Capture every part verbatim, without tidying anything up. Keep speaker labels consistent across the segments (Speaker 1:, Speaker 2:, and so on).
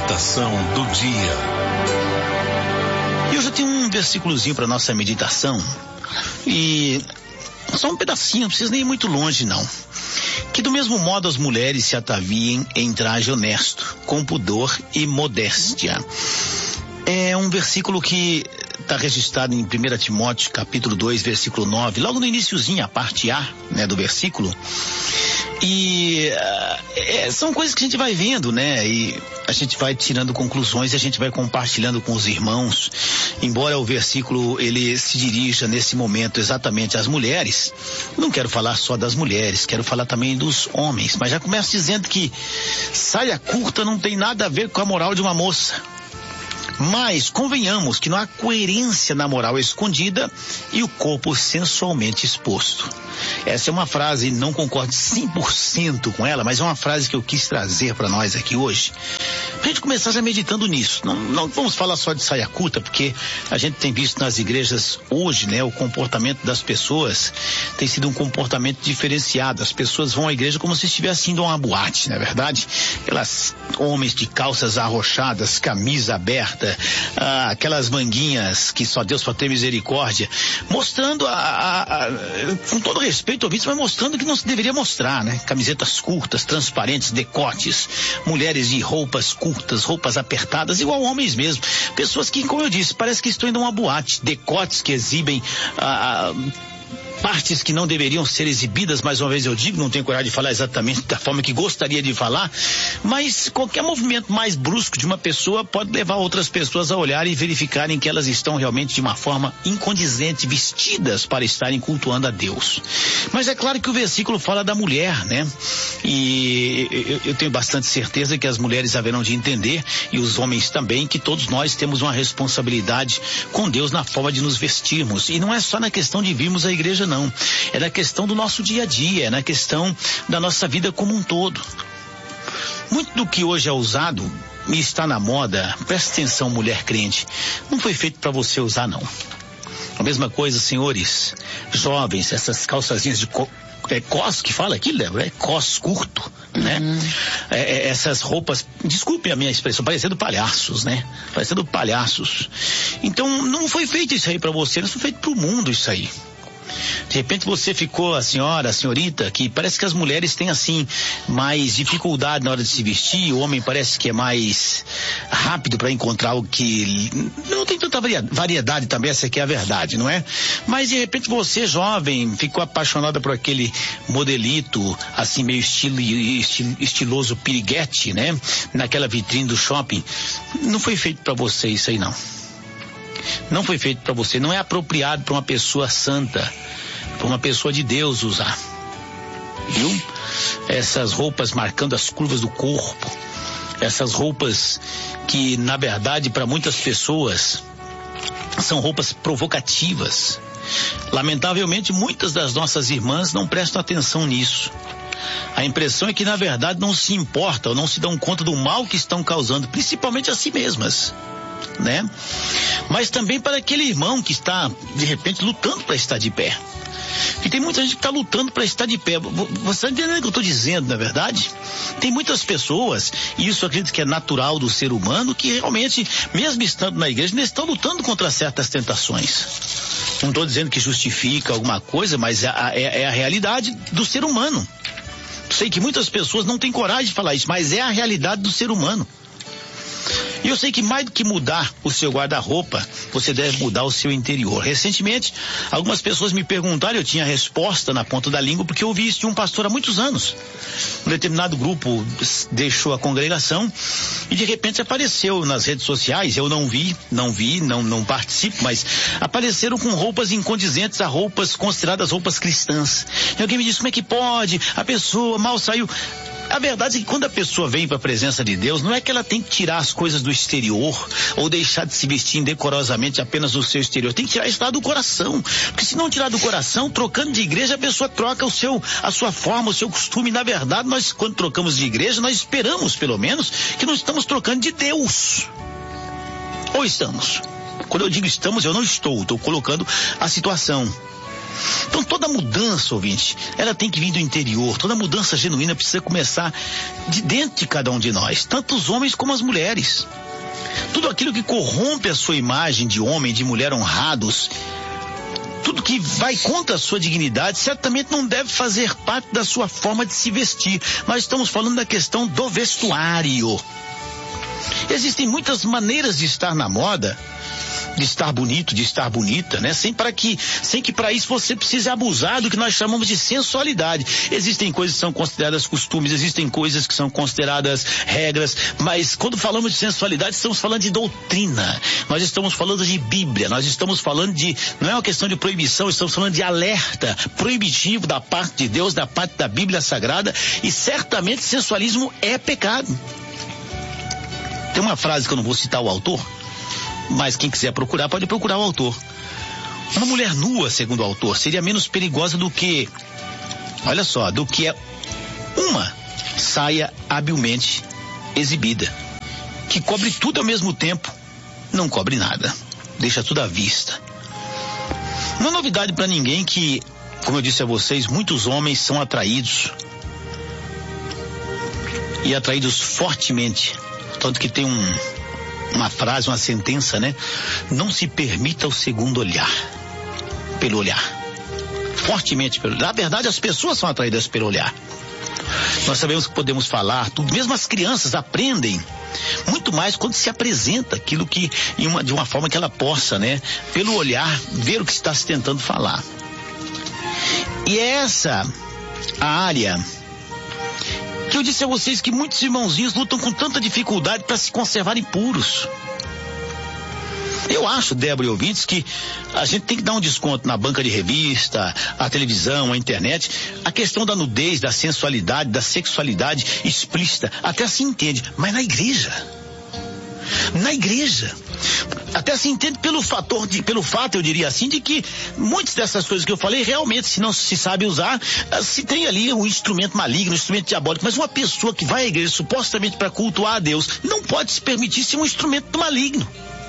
Speaker 1: meditação do dia.
Speaker 2: Eu já tenho um versículozinho para nossa meditação. E só um pedacinho, não precisa nem ir muito longe não. Que do mesmo modo as mulheres se ataviem em traje honesto, com pudor e modéstia. É um versículo que está registrado em primeira Timóteo, capítulo dois, versículo nove, logo no iniciozinho, a parte A, né, do versículo. E uh, é, são coisas que a gente vai vendo, né? E a gente vai tirando conclusões e a gente vai compartilhando com os irmãos. Embora o versículo ele se dirija nesse momento exatamente às mulheres, não quero falar só das mulheres, quero falar também dos homens. Mas já começa dizendo que saia curta não tem nada a ver com a moral de uma moça. Mas convenhamos que não há coerência na moral escondida e o corpo sensualmente exposto. Essa é uma frase, não concordo cem por cento com ela, mas é uma frase que eu quis trazer para nós aqui hoje. Pra gente começar já meditando nisso. Não, não vamos falar só de saia curta, porque a gente tem visto nas igrejas hoje, né, o comportamento das pessoas tem sido um comportamento diferenciado. As pessoas vão à igreja como se estivessem indo a uma boate, não é verdade? Aquelas homens de calças arrochadas, camisa aberta, Ah, aquelas manguinhas que só Deus pode ter misericórdia, mostrando, a, a, a, com todo respeito ao vídeo, mas mostrando que não se deveria mostrar, né? Camisetas curtas, transparentes, decotes, mulheres de roupas curtas, roupas apertadas, igual homens mesmo. Pessoas que, como eu disse, parece que estão indo a uma boate, decotes que exibem a, a partes que não deveriam ser exibidas, mais uma vez eu digo, não tenho coragem de falar exatamente da forma que gostaria de falar, mas qualquer movimento mais brusco de uma pessoa pode levar outras pessoas a olharem e verificarem que elas estão realmente de uma forma incondizente, vestidas para estarem cultuando a Deus. Mas é claro que o versículo fala da mulher, né? E eu, eu tenho bastante certeza que as mulheres haverão de entender, e os homens também, que todos nós temos uma responsabilidade com Deus na forma de nos vestirmos. E não é só na questão de virmos à igreja, não. Não, é na questão do nosso dia a dia, é na questão da nossa vida como um todo. Muito do que hoje é usado e está na moda, presta atenção, mulher crente, não foi feito para você usar, não. A mesma coisa, senhores, jovens, essas calçazinhas de co é cos que fala aqui, Débora, é cos curto, né? Uhum. É, é, essas roupas, desculpe a minha expressão, parecendo palhaços, né? Parecendo palhaços. Então, não foi feito isso aí para você, não foi feito para o mundo isso aí. De repente você ficou a senhora, a senhorita, que parece que as mulheres têm assim mais dificuldade na hora de se vestir, o homem parece que é mais rápido para encontrar algo que não tem tanta variedade também, essa aqui é a verdade, não é? Mas de repente você, jovem, ficou apaixonada por aquele modelito assim meio estilo, estil, estiloso piriguete, né? Naquela vitrine do shopping. Não foi feito para você isso aí, não. Não foi feito para você, não é apropriado para uma pessoa santa, para uma pessoa de Deus usar, viu? Essas roupas marcando as curvas do corpo, essas roupas que na verdade para muitas pessoas são roupas provocativas. Lamentavelmente muitas das nossas irmãs não prestam atenção nisso. A impressão é que na verdade não se importam ou não se dão conta do mal que estão causando, principalmente a si mesmas, né? Mas também para aquele irmão que está de repente lutando para estar de pé. E tem muita gente que está lutando para estar de pé. Você está entendendo o que eu estou dizendo, na verdade? Tem muitas pessoas, e isso eu acredito que é natural do ser humano, que realmente, mesmo estando na igreja, estão lutando contra certas tentações. Não estou dizendo que justifica alguma coisa, mas é a, é, é a realidade do ser humano. Sei que muitas pessoas não têm coragem de falar isso, mas é a realidade do ser humano. E eu sei que mais do que mudar o seu guarda-roupa, você deve mudar o seu interior. Recentemente, algumas pessoas me perguntaram, eu tinha a resposta na ponta da língua, porque eu ouvi isso de um pastor há muitos anos. Um determinado grupo deixou a congregação e de repente apareceu nas redes sociais, eu não vi, não vi, não, não participo, mas apareceram com roupas incondizentes a roupas consideradas roupas cristãs. E alguém me disse, como é que pode? A pessoa mal saiu. A verdade é que quando a pessoa vem para a presença de Deus, não é que ela tem que tirar as coisas do exterior ou deixar de se vestir indecorosamente apenas do seu exterior. Tem que tirar isso lá do coração. Porque se não tirar do coração, trocando de igreja, a pessoa troca o seu, a sua forma, o seu costume. Na verdade, nós quando trocamos de igreja, nós esperamos pelo menos que não estamos trocando de Deus. Ou estamos? Quando eu digo estamos, eu não estou. Estou colocando a situação. Então toda mudança, ouvinte, ela tem que vir do interior. Toda mudança genuína precisa começar de dentro de cada um de nós, tanto os homens como as mulheres. Tudo aquilo que corrompe a sua imagem de homem, de mulher honrados, tudo que vai contra a sua dignidade, certamente não deve fazer parte da sua forma de se vestir. Nós estamos falando da questão do vestuário. Existem muitas maneiras de estar na moda, de estar bonito, de estar bonita, né? Sem para que, sem que para isso você precise abusar do que nós chamamos de sensualidade. Existem coisas que são consideradas costumes, existem coisas que são consideradas regras, mas quando falamos de sensualidade, estamos falando de doutrina. Nós estamos falando de Bíblia, nós estamos falando de, não é uma questão de proibição, estamos falando de alerta proibitivo da parte de Deus, da parte da Bíblia Sagrada, e certamente sensualismo é pecado. Tem uma frase que eu não vou citar o autor, mas quem quiser procurar, pode procurar o autor. Uma mulher nua, segundo o autor, seria menos perigosa do que, olha só, do que uma saia habilmente exibida, que cobre tudo ao mesmo tempo, não cobre nada, deixa tudo à vista. Não é novidade para ninguém que, como eu disse a vocês, muitos homens são atraídos, e atraídos fortemente, tanto que tem um uma frase, uma sentença, né? Não se permita o segundo olhar, pelo olhar, fortemente pelo olhar. Na verdade, as pessoas são atraídas pelo olhar. Nós sabemos que podemos falar tudo, mesmo as crianças aprendem muito mais quando se apresenta aquilo que, em uma, de uma forma que ela possa, né? Pelo olhar, ver o que está se tentando falar. E é essa a área que eu disse a vocês que muitos irmãozinhos lutam com tanta dificuldade para se conservarem puros. Eu acho, Débora e ouvintes, que a gente tem que dar um desconto na banca de revista, a televisão, a internet. A questão da nudez, da sensualidade, da sexualidade explícita, até se entende, mas na igreja, na igreja, até se entende pelo fator, de, pelo fato, eu diria assim, de que muitas dessas coisas que eu falei, realmente, se não se sabe usar, se tem ali um instrumento maligno, um instrumento diabólico, mas uma pessoa que vai à igreja supostamente para cultuar a Deus, não pode se permitir ser um instrumento maligno.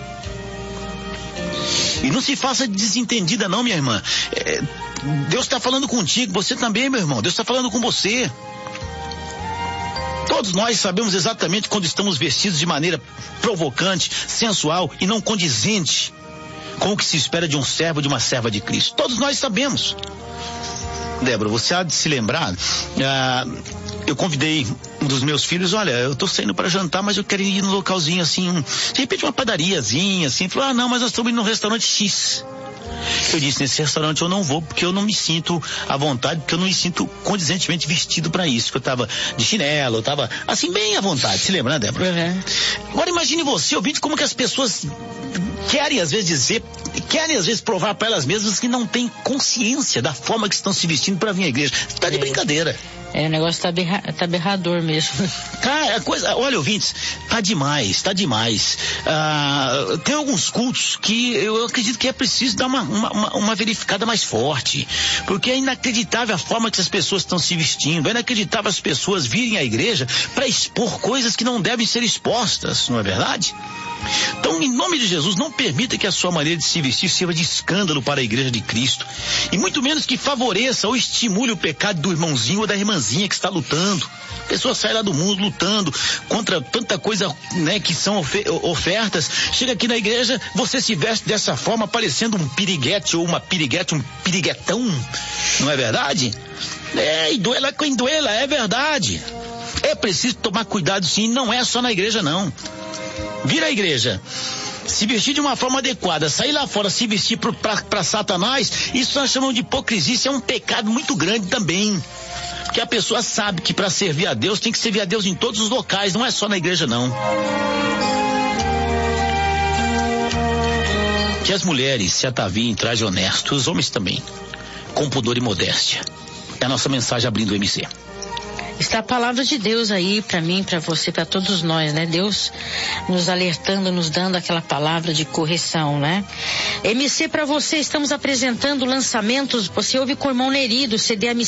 Speaker 2: E não se faça desentendida não, minha irmã. É, Deus está falando contigo, você também, meu irmão, Deus está falando com você. Todos nós sabemos exatamente quando estamos vestidos de maneira provocante, sensual e não condizente com o que se espera de um servo, de uma serva de Cristo. Todos nós sabemos. Débora, você há de se lembrar, ah, eu convidei um dos meus filhos, olha, eu estou saindo para jantar, mas eu quero ir num localzinho assim, um, de repente uma padariazinha assim. Ele falou, ah não, mas nós estamos indo num restaurante X. Eu disse, nesse restaurante eu não vou, porque eu não me sinto à vontade, porque eu não me sinto condizentemente vestido para isso, que eu tava de chinelo, eu tava assim bem à vontade, se lembra, né, Débora? Uhum. Agora imagine você, ouvinte, como que as pessoas querem às vezes dizer, querem às vezes provar para elas mesmas que não têm consciência da forma que estão se vestindo para vir à igreja. Tá de é. brincadeira.
Speaker 1: É, o negócio tá, berra, tá berrador mesmo.
Speaker 2: Cara, a coisa, olha, ouvintes, tá demais, tá demais. Ah, tem alguns cultos que eu acredito que é preciso dar uma, uma, uma, uma verificada mais forte, porque é inacreditável a forma que as pessoas estão se vestindo, é inacreditável as pessoas virem à igreja para expor coisas que não devem ser expostas, não é verdade? Então, em nome de Jesus, não permita que a sua maneira de se vestir sirva de escândalo para a igreja de Cristo, e muito menos que favoreça ou estimule o pecado do irmãozinho ou da irmãzinha que está lutando. A pessoa sai lá do mundo lutando contra tanta coisa, né, que são ofertas, chega aqui na igreja, você se veste dessa forma, parecendo um piriguete ou uma piriguete, um piriguetão, não é verdade? É, e duela quem duela, é verdade. É preciso tomar cuidado sim, não é só na igreja não. Vir à igreja, se vestir de uma forma adequada, sair lá fora, se vestir para Satanás, isso nós chamamos de hipocrisia, isso é um pecado muito grande também. Porque a pessoa sabe que para servir a Deus, tem que servir a Deus em todos os locais, não é só na igreja não. Que as mulheres se ataviem em traje honesto, os homens também, com pudor e modéstia. É a nossa mensagem abrindo o M C.
Speaker 1: Está a palavra de Deus aí para mim, para você, para todos nós, né? Deus nos alertando, nos dando aquela palavra de correção, né? M C para você, estamos apresentando lançamentos, você ouve com o irmão Neri do C D M